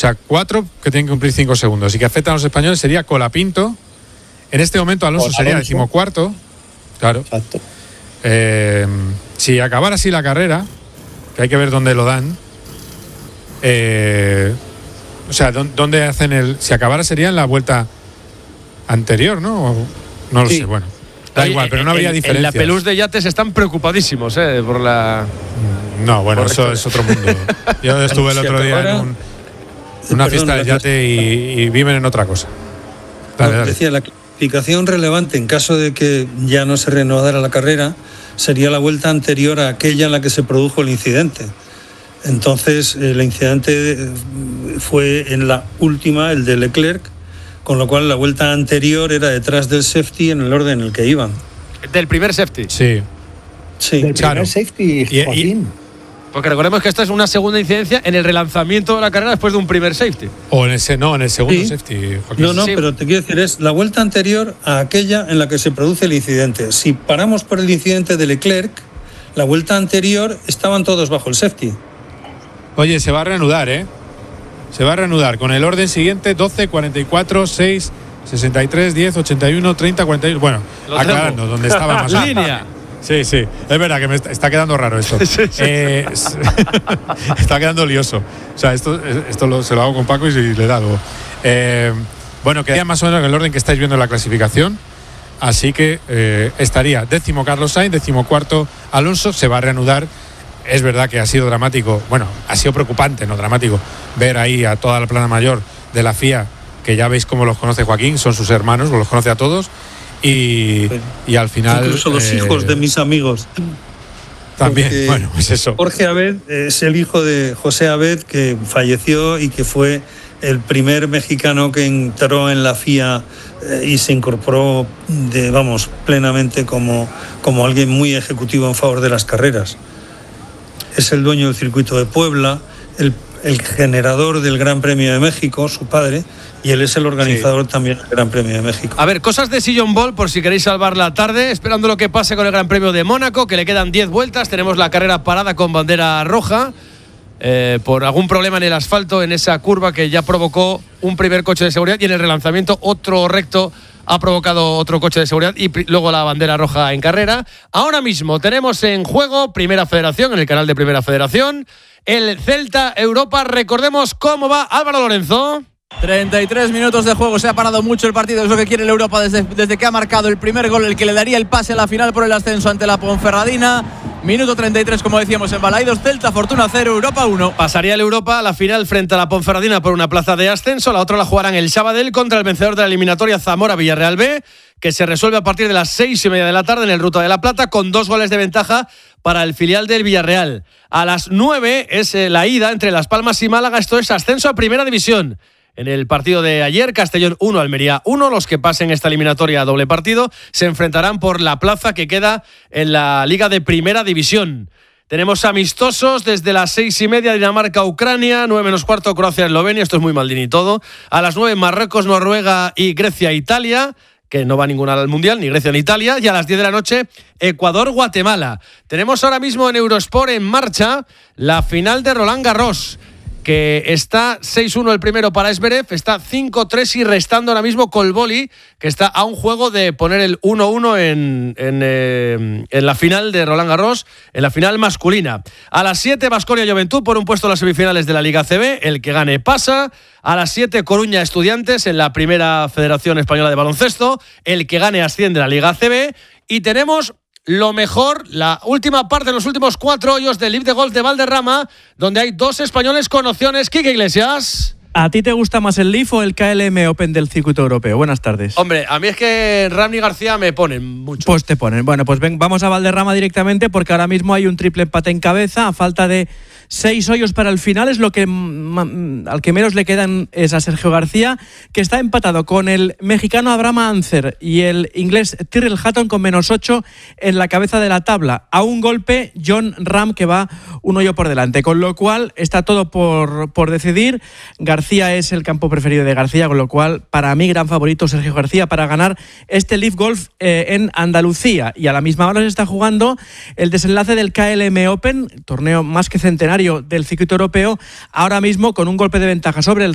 sea, 4 que tienen que cumplir 5 segundos y que afectan a los españoles sería Colapinto. En este momento Alonso sería 14º. Claro. Exacto. Si acabara así la carrera, que hay que ver dónde lo dan, o sea, dónde hacen si acabara sería en la vuelta anterior, ¿no? No lo sé, bueno. Da igual, pero no habría diferencia. En la Pelús de Yates están preocupadísimos por la... No, bueno, eso es otro mundo. Yo estuve el otro día en una fiesta de yate y viven en otra cosa. Dale. Decía, la clasificación relevante en caso de que ya no se reanudara la carrera sería la vuelta anterior a aquella en la que se produjo el incidente. Entonces, el incidente fue en la última, el de Leclerc, con lo cual la vuelta anterior era detrás del safety en el orden en el que iban. ¿Del primer safety? Sí. Del primer safety, Joaquín. Porque recordemos que esta es una segunda incidencia en el relanzamiento de la carrera después de un primer safety. O en el segundo safety, Joaquín. No, pero te quiero decir, es la vuelta anterior a aquella en la que se produce el incidente. Si paramos por el incidente de Leclerc, la vuelta anterior estaban todos bajo el safety. Oye, se va a reanudar, Se va a reanudar con el orden siguiente: 12, 44, 6, 63, 10, 81, 30, 41. Bueno, aclarando, donde estaba más línea. Sí, es verdad que me está quedando raro esto. Sí. Está quedando lioso. O sea, esto se lo hago con Paco y le da algo. Bueno, quedaría más o menos en el orden que estáis viendo en la clasificación. Así que estaría 10º Carlos Sainz, 14º Alonso. Se va a reanudar. Es verdad que ha sido dramático, bueno, ha sido preocupante, no dramático, ver ahí a toda la plana mayor de la FIA, que ya veis cómo los conoce Joaquín, son sus hermanos, los conoce a todos, y al final... Incluso los hijos de mis amigos. También, bueno, pues eso. Jorge Abed es el hijo de José Abed, que falleció y que fue el primer mexicano que entró en la FIA y se incorporó, plenamente como alguien muy ejecutivo en favor de las carreras. Es el dueño del circuito de Puebla, el generador del Gran Premio de México, su padre, y él es el organizador también del Gran Premio de México. A ver, cosas de Sillon Ball, por si queréis salvar la tarde, esperando lo que pase con el Gran Premio de Mónaco, que le quedan 10 vueltas, tenemos la carrera parada con bandera roja, por algún problema en el asfalto, en esa curva que ya provocó un primer coche de seguridad, y en el relanzamiento otro recto ha provocado otro coche de seguridad y luego la bandera roja en carrera. Ahora mismo tenemos en juego Primera Federación, en el canal de Primera Federación, el Celta Europa. Recordemos cómo va Álvaro Lorenzo. 33 minutos de juego, se ha parado mucho el partido, es lo que quiere el Europa desde que ha marcado el primer gol, el que le daría el pase a la final por el ascenso ante la Ponferradina. Minuto 33, como decíamos, en Balaidos, Celta, Fortuna 0, Europa 1. Pasaría el Europa a la final frente a la Ponferradina por una plaza de ascenso. La otra la jugarán el Sabadell contra el vencedor de la eliminatoria Zamora-Villarreal B, que se resuelve a partir de las 6:30 de la tarde en el Ruta de la Plata, con 2 goles de ventaja para el filial del Villarreal. A las 9 es la ida entre Las Palmas y Málaga. Esto es ascenso a Primera División. En el partido de ayer, Castellón 1, Almería 1. Los que pasen esta eliminatoria a doble partido se enfrentarán por la plaza que queda en la Liga de Primera División. Tenemos amistosos desde las 6:30, Dinamarca-Ucrania, 9:15, Croacia-Eslovenia, esto es muy Maldini todo. A las 9, Marruecos-Noruega y Grecia-Italia, que no va ninguna al Mundial, ni Grecia ni Italia. Y a las 10 de la noche, Ecuador-Guatemala. Tenemos ahora mismo en Eurosport en marcha la final de Roland Garros, que está 6-1 el primero para Zverev, está 5-3 y restando ahora mismo Colboli, que está a un juego de poner el 1-1 en la final de Roland Garros, en la final masculina. A las 7, Baskonia Juventud por un puesto en las semifinales de la Liga CB, el que gane pasa. A las 7, Coruña Estudiantes en la Primera Federación Española de Baloncesto, el que gane asciende a la Liga CB. Y tenemos lo mejor, la última parte de los últimos 4 hoyos del Live de Golf de Valderrama, donde hay 2 españoles con opciones. Quique Iglesias. ¿A ti te gusta más el Leaf o el KLM Open del circuito europeo? Buenas tardes. Hombre, a mí es que Ramni García me ponen mucho. Pues te ponen. Bueno, pues vamos a Valderrama directamente, porque ahora mismo hay un triple empate en cabeza, a falta de 6 hoyos para el final. Es lo que al que menos le quedan es a Sergio García, que está empatado con el mexicano Abraham Ancer y el inglés Tyrrell Hatton con -8 en la cabeza de la tabla. A un golpe Jon Rahm, que va un hoyo por delante, con lo cual está todo por decidir. García es el campo preferido de García, con lo cual para mí gran favorito Sergio García para ganar este Leaf Golf en Andalucía. Y a la misma hora se está jugando el desenlace del KLM Open, torneo más que centenario del circuito europeo, ahora mismo con un golpe de ventaja sobre el